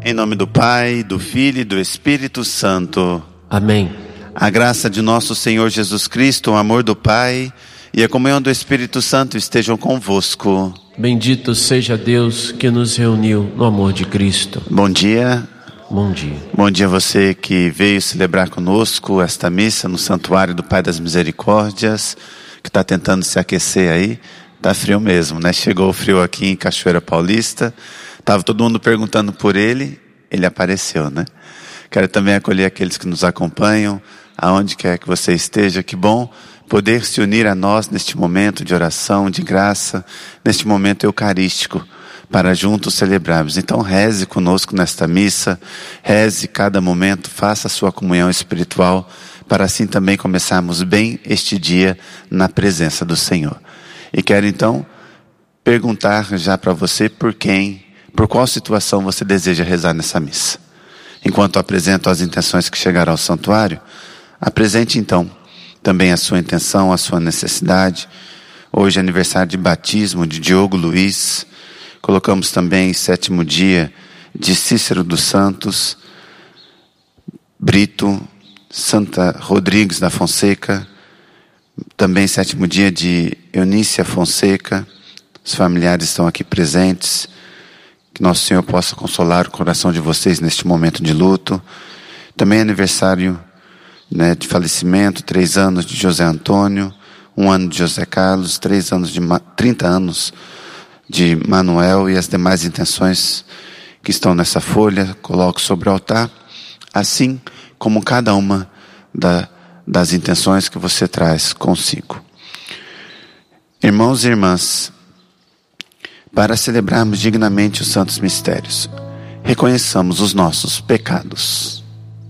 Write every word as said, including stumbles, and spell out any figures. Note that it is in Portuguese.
Em nome do Pai, do Filho e do Espírito Santo. Amém. A graça de nosso Senhor Jesus Cristo, o amor do Pai e a comunhão do Espírito Santo estejam convosco. Bendito seja Deus que nos reuniu no amor de Cristo. Bom dia. Bom dia. Bom dia a você que veio celebrar conosco esta missa no Santuário do Pai das Misericórdias, que está tentando se aquecer aí. Tá frio mesmo, né? Chegou o frio aqui em Cachoeira Paulista. Tava todo mundo perguntando por ele, ele apareceu, né? Quero também acolher aqueles que nos acompanham, aonde quer que você esteja. Que bom poder se unir a nós neste momento de oração, de graça, neste momento eucarístico, para juntos celebrarmos. Então reze conosco nesta missa, reze cada momento, faça a sua comunhão espiritual, para assim também começarmos bem este dia na presença do Senhor. E quero então perguntar já para você por quem, por qual situação você deseja rezar nessa missa. Enquanto apresento as intenções que chegaram ao santuário, apresente então também a sua intenção, a sua necessidade. Hoje é aniversário de batismo de Diogo Luiz. Colocamos também sétimo dia de Cícero dos Santos, Brito, Santa Rodrigues da Fonseca. Também sétimo dia de Eunícia Fonseca. Os familiares estão aqui presentes. Que Nosso Senhor possa consolar o coração de vocês neste momento de luto. Também é aniversário, né, de falecimento, três anos de José Antônio, um ano de José Carlos, três anos de Ma- trinta anos de Manuel e as demais intenções que estão nessa folha, coloco sobre o altar, assim como cada uma da, das intenções que você traz consigo. Irmãos e irmãs, para celebrarmos dignamente os santos mistérios, reconheçamos os nossos pecados.